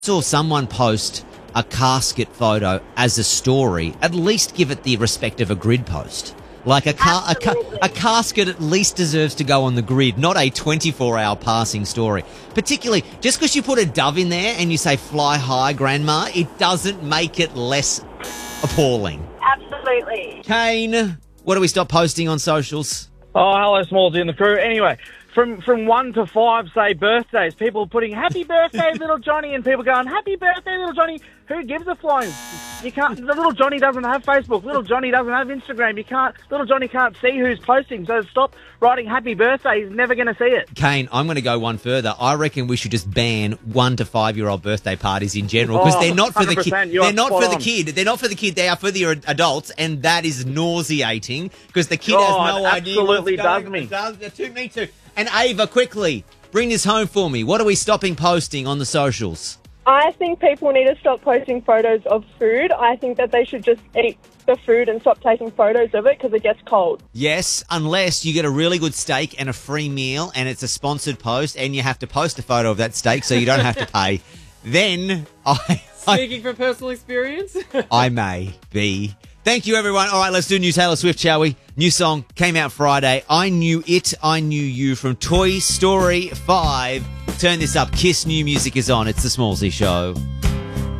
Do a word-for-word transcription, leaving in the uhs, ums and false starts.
saw someone post a casket photo as a story, at least give it the respect of a grid post. Like a, car, a, ca- a casket at least deserves to go on the grid, not a twenty-four hour passing story. Particularly, just because you put a dove in there and you say fly high, grandma, it doesn't make it less appalling. Absolutely. Kane, what do we stop posting on socials? Oh, hello, Smallsy and the crew. Anyway, from from one to five, say birthdays, people putting happy birthday, little Johnny, and people going, happy birthday, little Johnny. Who gives a flying? You can't. The little Johnny doesn't have Facebook. Little Johnny doesn't have Instagram. You can't. Little Johnny can't see who's posting. So stop writing happy birthday. He's never going to see it. Kane, I'm going to go one further. I reckon we should just ban one to five year old birthday parties in general because Oh, they're not for the kid. one hundred percent, you They're are not spot for the on. kid. They're not for the kid. They are for the adults, and that is nauseating because the kid Oh, has no it idea. absolutely what's going does me. It does, it does me too. And Ava, quickly bring this home for me. What are we stopping posting on the socials? I think people need to stop posting photos of food. I think that they should just eat the food and stop taking photos of it because it gets cold. Yes, unless you get a really good steak and a free meal and it's a sponsored post and you have to post a photo of that steak so you don't have to pay. Then I, I, Speaking from personal experience. I may be. Thank you, everyone. All right, let's do new Taylor Swift, shall we? New song came out Friday. I Knew It, I Knew You from Toy Story five. Turn this up. Kiss new music is on. It's the Smallsy Show.